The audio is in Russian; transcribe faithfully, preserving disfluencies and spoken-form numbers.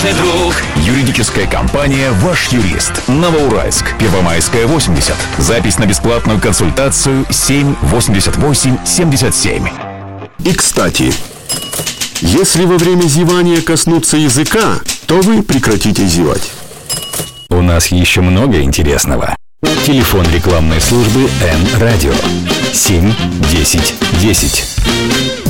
надежный друг. Юридическая компания «Ваш юрист». Новоуральск. Первомайская, восемьдесят. Запись на бесплатную консультацию семь восемьдесят восемь семьдесят семь. И, кстати, если во время зевания коснуться языка, то вы прекратите зевать. У нас еще много интересного. Телефон рекламной службы Н-Радио семь десять десять.